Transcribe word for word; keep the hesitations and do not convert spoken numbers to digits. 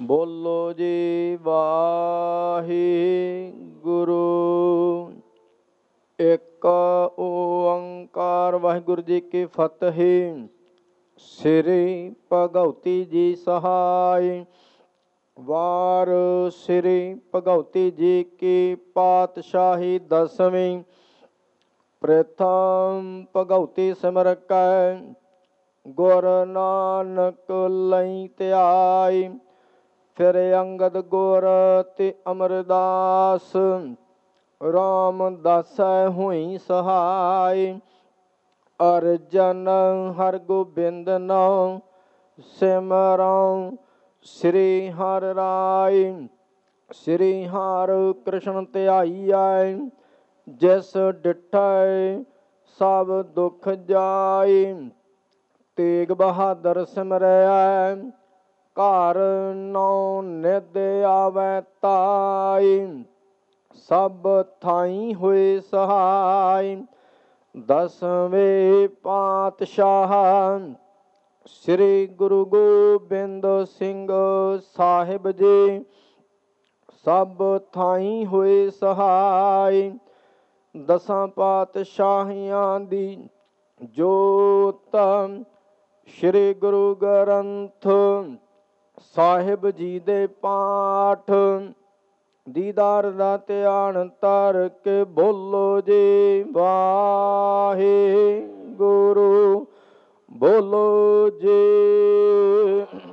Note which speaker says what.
Speaker 1: ਬੋਲੋ ਜੀ ਵਾਹਿਗੁਰੂ। ਇੱਕ ਓੰਕਾਰ। ਵਾਹਿਗੁਰੂ ਜੀ ਕੀ ਫਤਿਹ। ਸ੍ਰੀ ਭਗਉਤੀ ਜੀ ਸਹਾਇ। ਵਾਰ ਸ੍ਰੀ ਭਗਉਤੀ ਜੀ ਕੀ ਪਾਤਸ਼ਾਹੀ ਦਸਵੀਂ। ਪ੍ਰਥਮ ਭਗਉਤੀ ਸਿਮਰ ਕੈ ਗੁਰ ਨਾਨਕ ਲਈ ਧਿਆਈ। ਫਿਰ ਅੰਗਦ ਗੁਰ ਤੇ ਅਮਰਦਾਸ ਰਾਮਦਾਸੈ ਹੋਈ ਸਹਾਈ। ਅਰਜਨ ਹਰਗੋਬਿੰਦ ਨਾਉ ਸਿਮਰਉ ਸ੍ਰੀ ਹਰਿ ਰਾਇ। ਸ੍ਰੀ ਹਰਿ ਕ੍ਰਿਸ਼ਨ ਧਿਆਈਐ ਜਿਸ ਡਿਠੈ ਸਭ ਦੁਖ ਜਾਈ। ਤੇਗ ਬਹਾਦਰ ਸਿਮਰੈ ਘਰ ਨੌ ਨਿਧ ਆਵੈ ਤਾਈ। ਸਭ ਥਾਈ ਹੋਏ ਸਹਾਈ। ਦਸਵੇਂ ਪਾਤਸ਼ਾਹ ਸ੍ਰੀ ਗੁਰੂ ਗੋਬਿੰਦ ਸਿੰਘ ਸਾਹਿਬ ਜੀ ਸਭ ਥਾਈ ਹੋਏ ਸਹਾਈ। ਦਸਾਂ ਪਾਤਸ਼ਾਹੀਆਂ ਦੀ ਜੋਤ ਸ੍ਰੀ ਗੁਰੂ ਗ੍ਰੰਥ ਸਾਹਿਬ ਜੀ ਦੇ ਪਾਠ ਦੀਦਾਰ ਦਾ ਧਿਆਨ ਧਰ ਕੇ ਬੋਲੋ ਜੀ ਵਾਹਿਗੁਰੂ। ਬੋਲੋ ਜੀ